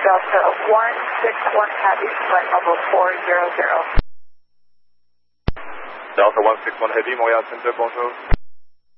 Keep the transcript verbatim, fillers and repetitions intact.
Delta one six one Heavy, flight level four zero zero. Delta one six one Heavy, Montréal Center, bonjour.